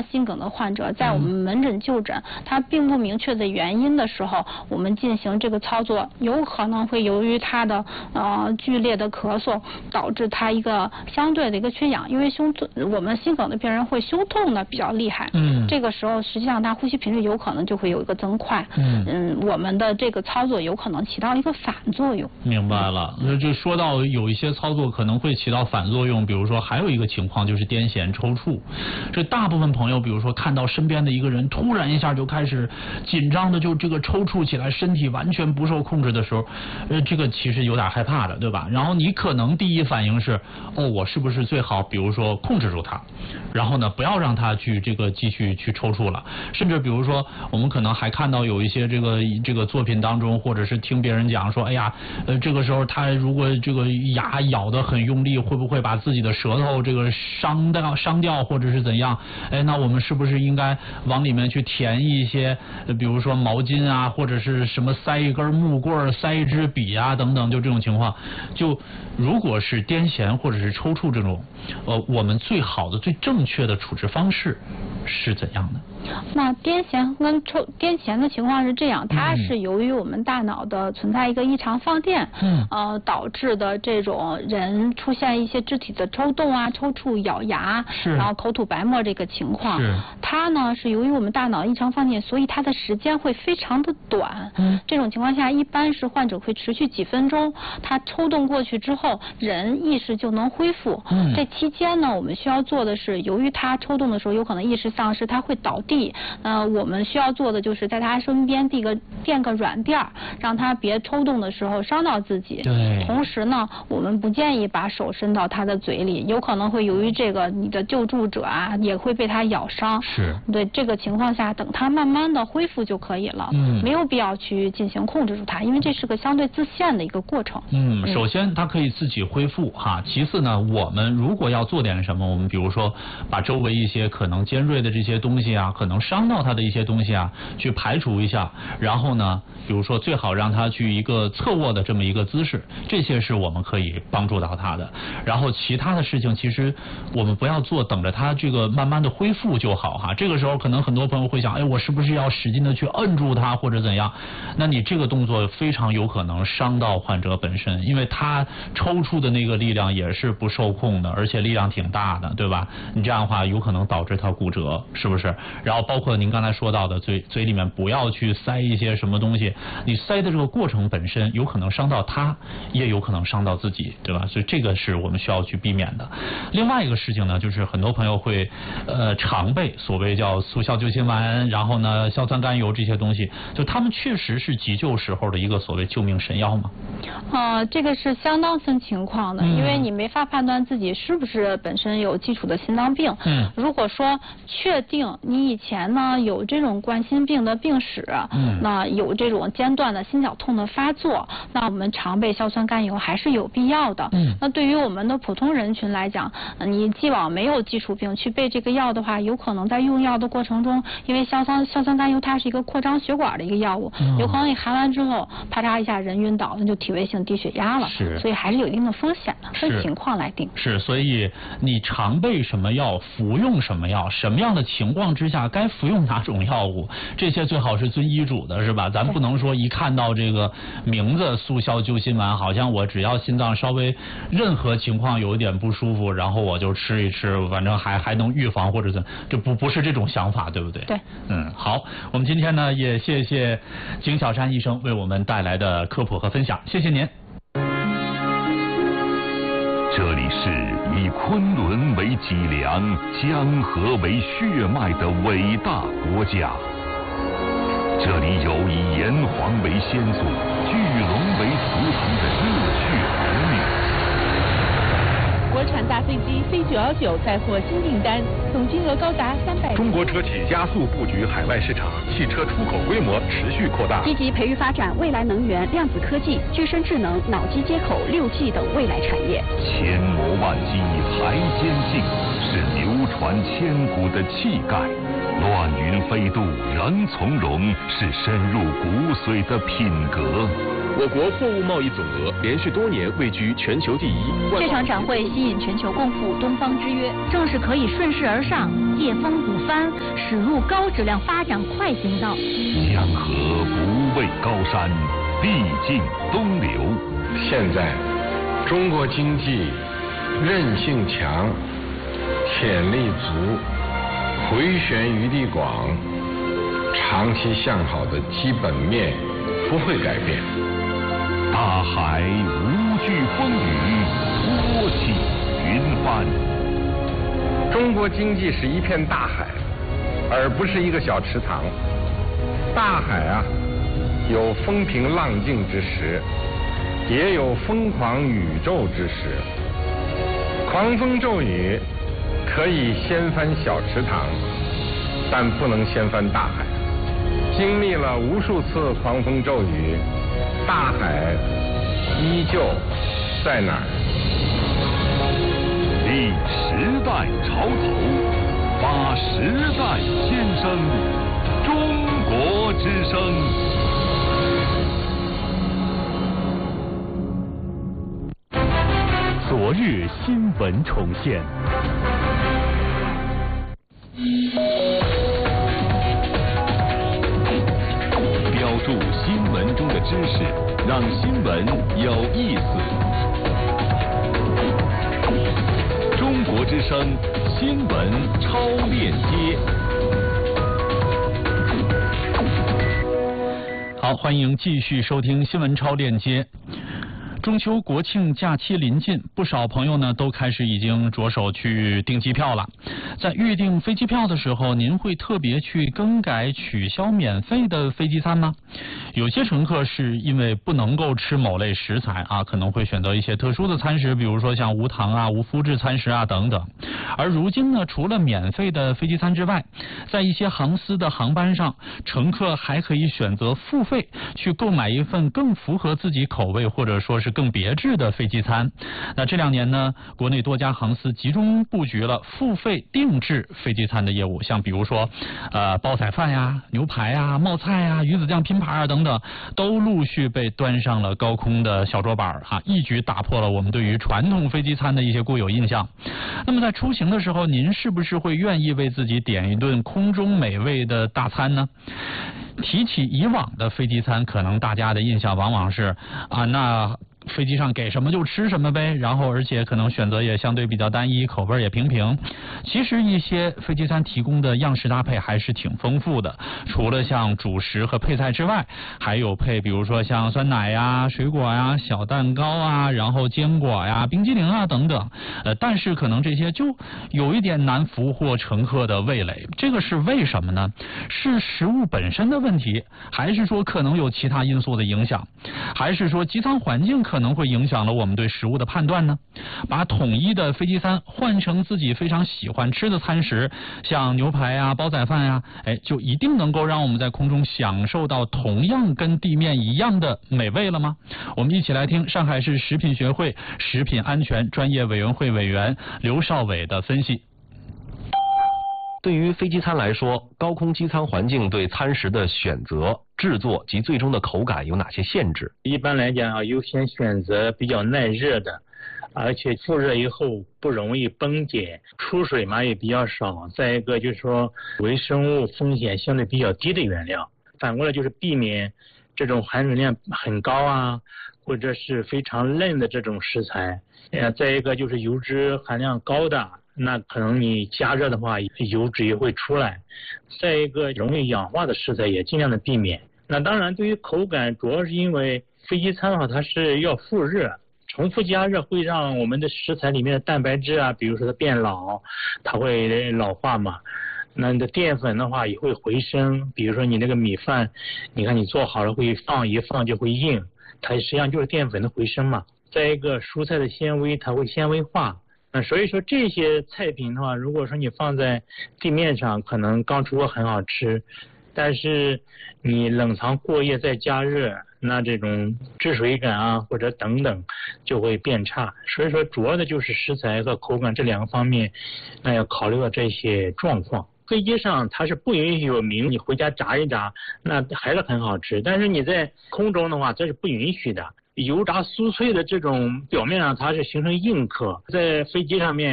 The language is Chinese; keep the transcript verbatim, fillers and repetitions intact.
心梗的患者，在我们门诊就诊，他并不明确的原因的时候，我们进行这个操作，有可能会由于他的呃剧烈的咳嗽，导致他一个相对的一个缺氧，因为胸痛，我们心梗的病人会胸痛的比较厉害，嗯，这个时候实际上他呼吸频率有可能就会有一个增快，嗯嗯，我们的这个操作有可能起到一个反作用。 明白了，那就说到有一些操作可能会起到反作用，比如说还有一个情况就是癫痫抽搐，这大部分朋友比如说看到身边的一个人突然一下就开始紧张的就这个抽搐起来，身体完全不受控制的时候，呃，这个其实有点害怕的，对吧？然后你可能第一反应是，哦，我是不是最好比如说控制住它，然后呢不要让它去这个继续去抽搐了，甚至比如说我们可能还看到有一些这个这个作品当中，或者是听别人讲说，哎呀，呃，这个时候他如果这个牙咬得很用力，会不会把自己的舌头这个伤掉伤掉，或者是怎样？哎，那我们是不是应该往里面去填一些，比如说毛巾啊，或者是什么塞一根木棍、塞一支笔啊等等，就这种情况，就如果是癫痫或者是抽搐这种，呃，我们最好的、最正确的处置方式是怎样的？ 那癫痫跟抽癫痫的情况是这样，它是由于我们大脑的存在一个异常放电，嗯，呃，导致的这种人出现一些肢体的抽动啊、抽搐、咬牙，是，然后口吐白沫这个情况。是，它呢是由于我们大脑异常放电，所以它的时间会非常的短。嗯，这种情况下，一般是患者会持续几分钟，它抽动过去之后，人意识就能恢复。嗯，这期间呢，我们需要做的是，由于他抽动的时候有可能意识丧失，他会倒地。呃，我们需要做的就是在他身边递个垫个软垫，让他别抽动的时候伤到自己。对。同时呢，我们不建议把手伸到他的嘴里，有可能会由于这个你的救助者啊也会被他咬伤。是。对，这个情况下，等他慢慢的恢复就可以了。嗯。没有必要去进行控制住他，因为这是个相对自限的一个过程。 嗯，首先他可以自己恢复哈，其次呢，我们如果要做点什么，我们比如说把周围一些可能尖锐的这些东西啊，可能伤到他的一些东西啊，去排除一下，然后呢，比如说最好让他去一个侧卧的这么一个姿势，这些是我们可以帮助到他的。然后其他的事情，其实我们不要做，等着他这个慢慢的恢复就好哈。这个时候可能很多朋友会想，哎，我是不是要使劲的去摁住他或者怎样？那你这个动作非常有可能伤到患者本身，因为他抽搐的那个力量也是不受控的，而且力量挺大的，对吧？你这样的话有可能导致他骨折，是不是？然后包括您刚才说到的嘴嘴里面不要去塞一些什么东西，你塞的这个过程本身有可能伤到他，也有可能伤到自己，对吧？所以这个是我们需要去避免的。另外一个事情呢，就是很多朋友会呃常备所谓叫速效救心丸，然后呢硝酸甘油这些东西，就他们确实是急救时候的一个所谓救命神药吗？ 呃，这个是相当分情况的，嗯、因为你没法判断自己是不是本身有基础的心脏病。嗯，如果说确定你以前呢有这种冠心病的病史，嗯，那有这种间断的心绞痛的发作，那我们常备硝酸甘油还是有必要的。嗯，那对于我们的普通人群来讲，你既往没有基础病去备这个药的话，有可能在用药的过程中，因为硝酸硝酸甘油它是一个扩张血管的一个药物，嗯、有可能你含完之后，啪嚓一下人晕倒，那就体位性低血压了。是，所以还是有一定的风险的，分情况来定。 是，所以你常备什么药，服用什么药，什么样的情况之下该服用哪种药物，这些最好是遵医嘱的，是吧？咱不能说一看到这个名字速效救心丸，好像我只要心脏稍微任何情况有一点不舒服，然后我就吃一吃，反正还还能预防或者怎，这不不是这种想法，对不对？ 对， 嗯，好，我们今天呢也谢谢景小山医生为我们带来的科普和分享，谢谢您。 这里是以昆仑为脊梁、江河为血脉的伟大国家。这里有以炎黄为先祖、巨龙为图腾的热血儿女。 国产大飞机 C 九一九载货新订单，总金额高达三百。 中国车企加速布局海外市场，汽车出口规模持续扩大。 积极培育发展未来能源、量子科技、具身智能、脑机接口、六 G 等未来产业。 千磨万击还坚劲，是流传千古的气概。乱云飞渡人从容，是深入骨髓的品格。 我国货物贸易总额连续多年位居全球第一。 这场展会吸引全球共赴东方之约，正是可以顺势而上、借风鼓帆，驶入高质量发展快行道。 江河不畏高山，必尽东流。 现在，中国经济韧性强，潜力足，回旋余地广，长期向好的基本面不会改变。 大海无惧风雨，托起云帆。 中国经济是一片大海，而不是一个小池塘。大海啊，有风平浪静之时，也有疯狂宇宙之时。狂风骤雨可以掀翻小池塘，但不能掀翻大海。经历了无数次狂风骤雨，大海依旧在哪儿？ 立时代潮头，发时代先声，中国之声。昨日新闻重现。标注新闻中的知识，让新闻有意思。中国之声新闻超链接。 好，欢迎继续收听新闻超链接。中秋国庆假期临近，不少朋友呢都开始已经着手去订机票了。在预订飞机票的时候，您会特别去更改取消免费的飞机餐吗？有些乘客是因为不能够吃某类食材啊，可能会选择一些特殊的餐食，比如说像无糖啊、无麸质餐食啊等等。而如今呢，除了免费的飞机餐之外，在一些航司的航班上，乘客还可以选择付费去购买一份更符合自己口味或者说是更别致的飞机餐。那这两年呢，国内多家航司集中布局了付费定制飞机餐的业务，像比如说呃煲仔饭呀、牛排呀、冒菜呀、鱼子酱拼盘啊等等，都陆续被端上了高空的小桌板啊，一举打破了我们对于传统飞机餐的一些固有印象。那么在出行的时候，您是不是会愿意为自己点一顿空中美味的大餐呢？提起以往的飞机餐，可能大家的印象往往是啊，那飞机上给什么就吃什么呗，然后而且可能选择也相对比较单一，口味也平平。其实一些飞机餐提供的样式搭配还是挺丰富的，除了像主食和配菜之外，还有配比如说像酸奶呀、水果呀、小蛋糕啊，然后坚果呀、冰激凌啊等等。呃，但是可能这些就有一点难俘获乘客的味蕾，这个是为什么呢？是食物本身的问题，还是说可能有其他因素的影响，还是说机舱环境可能会影响了我们对食物的判断呢？把统一的飞机餐换成自己非常喜欢吃的餐食，像牛排啊、煲仔饭啊，哎，就一定能够让我们在空中享受到同样跟地面一样的美味了吗？我们一起来听上海市食品学会食品安全专业委员会委员刘少伟的分析。 对于飞机餐来说，高空机舱环境对餐食的选择、制作及最终的口感有哪些限制？ 一般来讲啊，优先选择比较耐热的，而且复热以后不容易崩解，出水嘛也比较少。再一个就是说微生物风险相对比较低的原料。反过来就是避免这种含水量很高啊，或者是非常嫩的这种食材。呃，再一个就是油脂含量高的。那可能你加热的话，油脂也会出来。再一个，容易氧化的食材也尽量的避免。那当然，对于口感，主要是因为飞机餐的话，它是要复热，重复加热会让我们的食材里面的蛋白质啊，比如说它变老，它会老化嘛。那你的淀粉的话也会回升，比如说你那个米饭，你看你做好了会放一放就会硬，它实际上就是淀粉的回升嘛。再一个，蔬菜的纤维它会纤维化。那所以说这些菜品的话，如果说你放在地面上，可能刚出锅很好吃，但是你冷藏过夜再加热，那这种汁水感啊或者等等就会变差。所以说主要的就是食材和口感这两个方面，那要考虑到这些状况。 飞机上它是不允许有明，你回家炸一炸，那还是很好吃。但是你在空中的话，这是不允许的。油炸酥脆的这种表面上它是形成硬壳，在飞机上面